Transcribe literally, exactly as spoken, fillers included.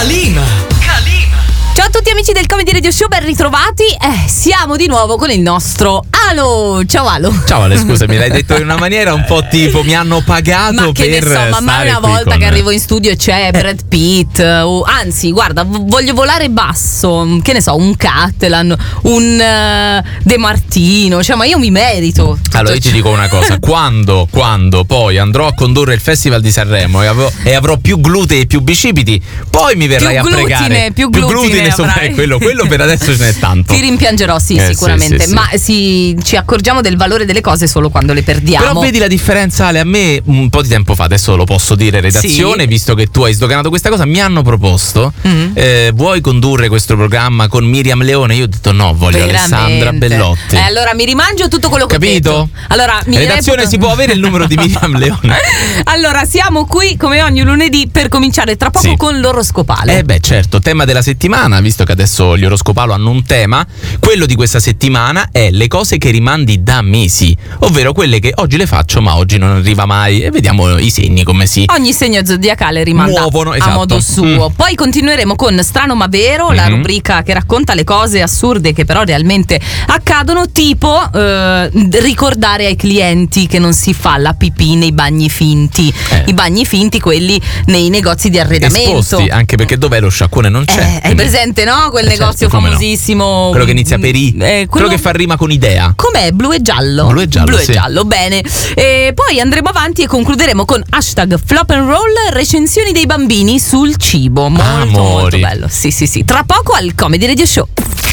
Calima. Ciao a tutti amici del Comedy Radio Show, ben ritrovati. Eh, siamo di nuovo con il nostro Alo. Ciao Alo. Ciao Ale, scusa, mi l'hai detto in una maniera un po' tipo mi hanno pagato ma che per ne so, ma mai una volta con... che arrivo in studio e c'è Brad Pitt, uh, anzi guarda, v- voglio volare basso, che ne so, un Catalan, un uh, De Martino, cioè ma io mi merito. Allora io ti dico una cosa, quando, quando poi andrò a condurre il Festival di Sanremo e avrò, e avrò più glutei e più bicipiti, poi mi verrai più a glutine, pregare. Più glutine, più glutine insomma, è quello, quello per adesso ce n'è tanto. Ti rimpiangerò, sì, eh, sicuramente, sì, sì, ma sì. Si, ci accorgiamo del valore delle cose solo quando le perdiamo. Però vedi la differenza, Ale, a me un po' di tempo fa, adesso lo posso dire redazione, sì. Visto che tu hai sdoganato questa cosa, mi hanno proposto mm-hmm. eh, vuoi condurre questo programma con Miriam Leone? Io ho detto no, voglio veramente. Alessandra Bellotti. Eh, allora mi rimangio tutto quello che Capito? ho detto. Allora, mi redazione reputo... si può avere il numero di Miriam Leone? Allora siamo qui come ogni lunedì per cominciare tra poco sì. con l'oroscopale. Eh beh certo, tema della settimana, visto che adesso gli oroscopalo hanno un tema. Quello di questa settimana è le cose che rimandi da mesi, ovvero quelle che oggi le faccio ma oggi non arriva mai, e vediamo i segni come si ogni segno zodiacale rimanda muovono, esatto. a modo suo. mm. Poi continueremo con Strano ma vero, mm-hmm. la rubrica che racconta le cose assurde che però realmente accadono, tipo eh, ricordare ai clienti che non si fa la pipì nei bagni finti, eh. i bagni finti quelli nei negozi di arredamento esposti, anche perché dov'è lo sciacquone non c'è. Eh, hai presente, no? Quel eh, negozio certo, famosissimo no. Quello che inizia per I, eh, quello... quello che fa rima con idea. Com'è? Blu e giallo? Blu e giallo, Blu sì. e giallo, bene. E poi andremo avanti e concluderemo con hashtag flop and roll, recensioni dei bambini sul cibo. Molto Amori. molto bello. Sì, sì, sì. Tra poco al Comedy Radio Show.